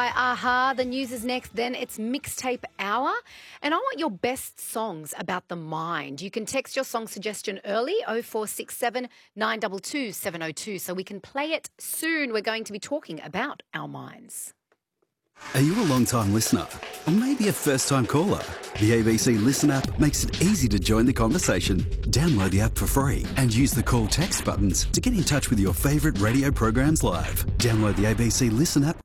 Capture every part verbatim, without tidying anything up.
by a-ha. The news is next, then it's Mixtape Hour. And I want your best songs about the mind. You can text your song suggestion early, oh four six seven, nine two two, seven oh two, so we can play it soon. We're going to be talking about our minds. Are you a long-time listener? Or maybe a first-time caller? The A B C Listen app makes it easy to join the conversation. Download the app for free and use the call text buttons to get in touch with your favourite radio programs live. Download the A B C Listen app.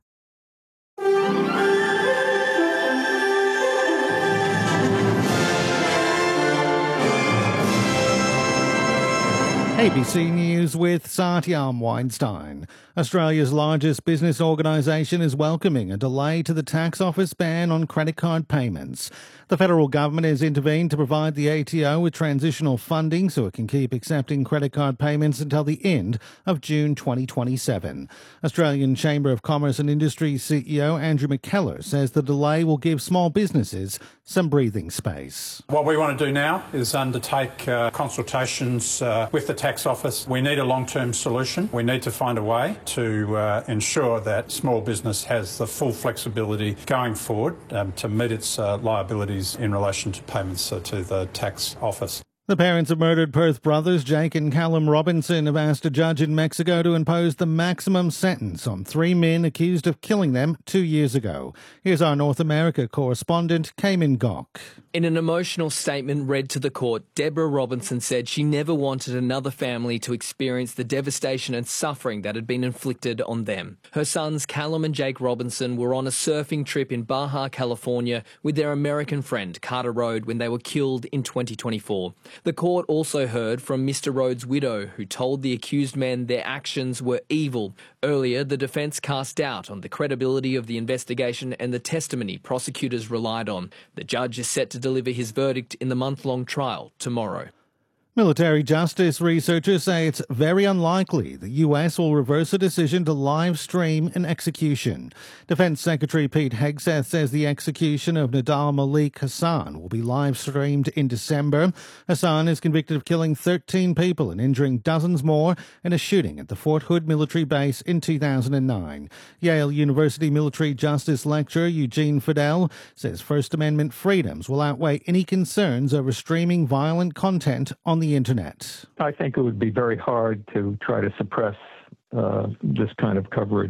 A B C News with Satyam Weinstein. Australia's largest business organisation is welcoming a delay to the tax office ban on credit card payments. The federal government has intervened to provide the A T O with transitional funding so it can keep accepting credit card payments until the end of June twenty twenty-seven. Australian Chamber of Commerce and Industry C E O Andrew McKellar says the delay will give small businesses some breathing space. What we want to do now is undertake uh, consultations uh, with the tax office. We need a long-term solution. We need to find a way to uh, ensure that small business has the full flexibility going forward um, to meet its uh, liabilities in relation to payments uh, to the tax office. The parents of murdered Perth brothers Jake and Callum Robinson have asked a judge in Mexico to impose the maximum sentence on three men accused of killing them two years ago. Here's our North America correspondent, Cayman Gok. In an emotional statement read to the court, Deborah Robinson said she never wanted another family to experience the devastation and suffering that had been inflicted on them. Her sons, Callum and Jake Robinson, were on a surfing trip in Baja, California with their American friend, Carter Road, when they were killed in twenty twenty-four. The court also heard from Mister Rhodes' widow, who told the accused men their actions were evil. Earlier, the defence cast doubt on the credibility of the investigation and the testimony prosecutors relied on. The judge is set to deliver his verdict in the month-long trial tomorrow. Military justice researchers say it's very unlikely the U S will reverse a decision to live stream an execution. Defence Secretary Pete Hegseth says the execution of Nidal Malik Hassan will be live streamed in December. Hassan is convicted of killing thirteen people and injuring dozens more in a shooting at the Fort Hood military base in two thousand nine. Yale University military justice lecturer Eugene Fidel says First Amendment freedoms will outweigh any concerns over streaming violent content on the the internet. I think it would be very hard to try to suppress uh, this kind of coverage.